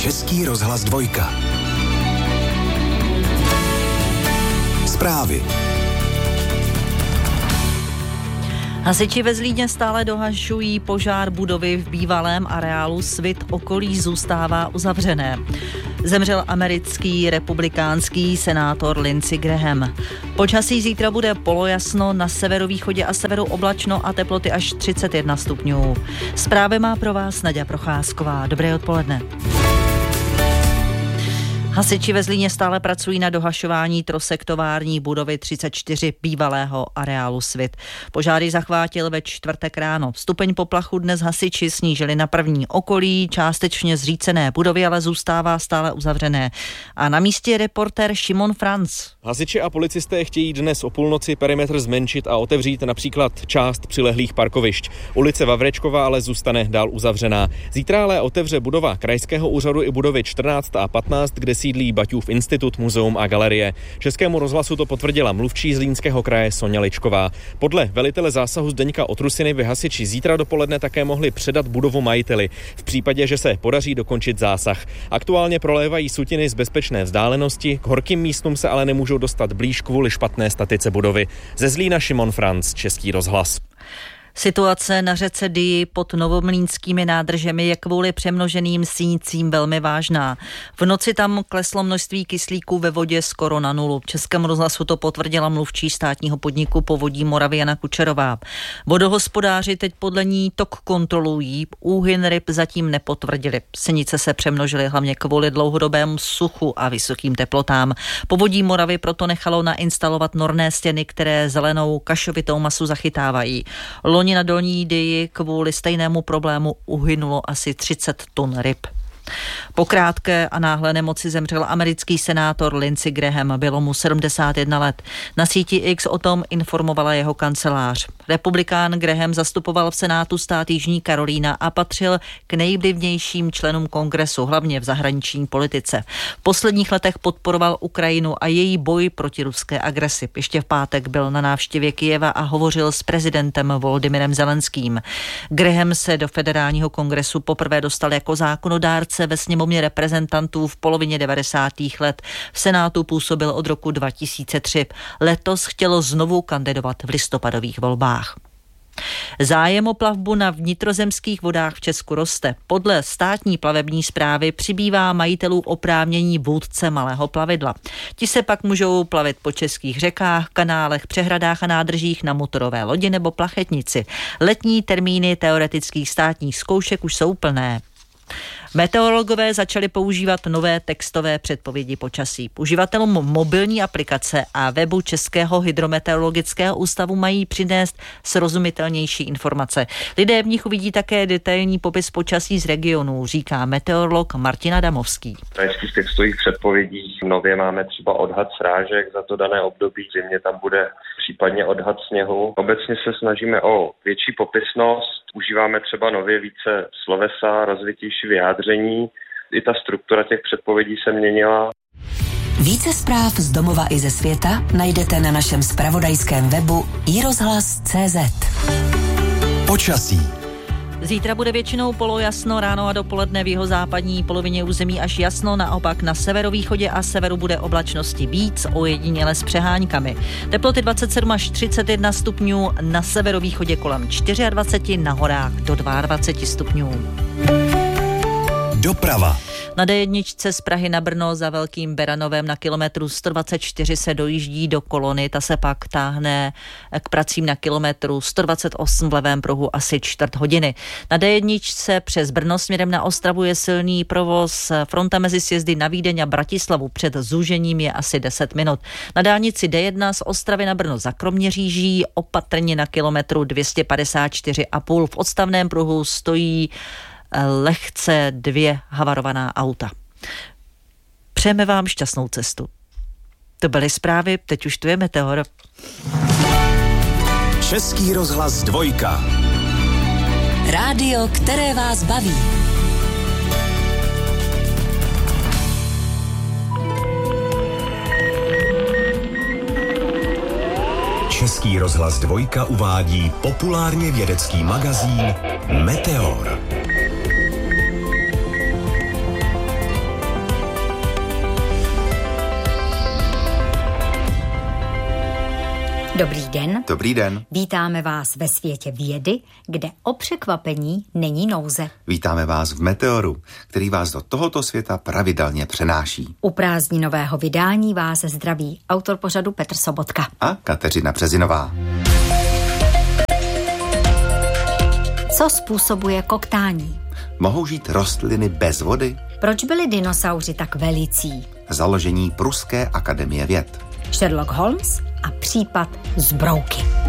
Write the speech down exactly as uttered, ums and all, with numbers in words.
Český rozhlas dvojka. Zprávy. Hasiči ve Zlíně stále dohašují požár budovy v bývalém areálu Svit, okolí zůstává uzavřené. Zemřel americký republikánský senátor Lindsey Graham. Počasí zítra bude polojasno, na severovýchodě a severu oblačno a teploty až třicet jedna stupňů. Zprávy má pro vás Naďa Procházková. Dobré odpoledne. Hasiči ve Zlíně stále pracují na dohašování trosek tovární budovy třicet čtyři bývalého areálu Svit. Požár zachvátil ve čtvrtek ráno. Stupeň poplachu dnes hasiči snížili na první okolí, částečně zřícené budovy, ale zůstává stále uzavřené. A na místě je reportér Šimon Franc. Hasiči a policisté chtějí dnes o půlnoci perimetr zmenšit a otevřít například část přilehlých parkovišť. Ulice Vavrečkova ale zůstane dál uzavřená. Zítra ale otevře budova krajského úřadu i budovy čtrnáct a patnáct, kde sídlí Baťův institut, muzeum a galerie. Českému rozhlasu to potvrdila mluvčí Zlínského kraje Soňa Ličková. Podle velitele zásahu Zdeňka Otrusiny by hasiči zítra dopoledne také mohli předat budovu majiteli, v případě, že se podaří dokončit zásah. Aktuálně prolévají sutiny z bezpečné vzdálenosti, k horkým místům se ale nemůžou dostat blíž kvůli špatné statice budovy. Ze Zlína Šimon Franc, Český rozhlas. Situace na řece Dyji pod novomlýnskými nádržemi je kvůli přemnoženým sínicím velmi vážná. V noci tam kleslo množství kyslíku ve vodě skoro na nulu. Českému rozhlasu to potvrdila mluvčí státního podniku Povodí Moravy Jana Kučerová. Vodohospodáři teď podle ní tok kontrolují, úhyn ryb zatím nepotvrdili. Sinice se přemnožily hlavně kvůli dlouhodobému suchu a vysokým teplotám. Povodí Moravy proto nechalo nainstalovat norné stěny, které zelenou kašovitou masu zachytávají. Loni na Dolní Dyji kvůli stejnému problému uhynulo asi třicet tun ryb. Po krátké a náhlé nemoci zemřel americký senátor Lindsey Graham, bylo mu sedmdesát jedna let. Na síti X o tom informovala jeho kancelář. Republikán Graham zastupoval v Senátu stát Jižní Karolína a patřil k nejvlivnějším členům kongresu, hlavně v zahraniční politice. V posledních letech podporoval Ukrajinu a její boj proti ruské agresi. Ještě v pátek byl na návštěvě Kyjeva a hovořil s prezidentem Volodymyrem Zelenským. Graham se do federálního kongresu poprvé dostal jako zákonodárce ve sněmovně reprezentantů v polovině devadesátých let. V Senátu působil od roku dva tisíce tři. Letos chtělo znovu kandidovat v listopadových volbách. Zájem o plavbu na vnitrozemských vodách v Česku roste. Podle státní plavební správy přibývá majitelů oprávnění vůdce malého plavidla. Ti se pak můžou plavit po českých řekách, kanálech, přehradách a nádržích na motorové lodi nebo plachetnici. Letní termíny teoretických státních zkoušek už jsou plné. Meteorologové začali používat nové textové předpovědi počasí. Uživatelům mobilní aplikace a webu Českého hydrometeorologického ústavu mají přinést srozumitelnější informace. Lidé v nich uvidí také detailní popis počasí z regionů, říká meteorolog Martin Adamovský. V krajských textových předpovědích nově máme třeba odhad srážek za to dané období, zimně tam bude případně odhad sněhu. Obecně se snažíme o větší popisnost, užíváme třeba nově více slovesa, rozvitější vyjádření. I ta struktura těch předpovědí se měnila. Více zpráv z domova i ze světa najdete na našem zpravodajském webu i rozhlas tečka cé zet. Počasí. Zítra bude většinou polojasno, ráno a dopoledne v jihozápadní polovině území až jasno, naopak na severovýchodě a severu bude oblačnosti víc, ojediněle s přeháňkami. Teploty dvacet sedm až třicet jedna stupňů, na severovýchodě kolem dvacet čtyři, na horách do dvacet dva stupňů. Doprava. Na dé jedna z Prahy na Brno za Velkým Beranovem na kilometru sto dvacet čtyři se dojíždí do kolony, ta se pak táhne k pracím na kilometru sto dvacet osm v levém pruhu asi čtvrt hodiny. Na dé jedna přes Brno směrem na Ostravu je silný provoz, fronta mezi sjezdy na Vídeň a Bratislavu před zúžením je asi deset minut. Na dálnici dé jedna z Ostravy na Brno za Kroměříží opatrně na kilometru dvě stě padesát čtyři a půl. V odstavném pruhu stojí lehce dvě havarovaná auta. Přejeme vám šťastnou cestu. To byly zprávy, teď už tu je meteor. Český rozhlas dvojka. Rádio, které vás baví. Český rozhlas dvojka uvádí populárně vědecký magazín Meteor. Dobrý den. Dobrý den. Vítáme vás ve světě vědy, kde o překvapení není nouze. Vítáme vás v Meteoru, který vás do tohoto světa pravidelně přenáší. U prázdninového vydání vás zdraví autor pořadu Petr Sobotka a Kateřina Březinová. Co způsobuje koktání? Mohou žít rostliny bez vody? Proč byli dinosauři tak velicí? Založení Pruské akademie věd. Sherlock Holmes a případ z Brouky.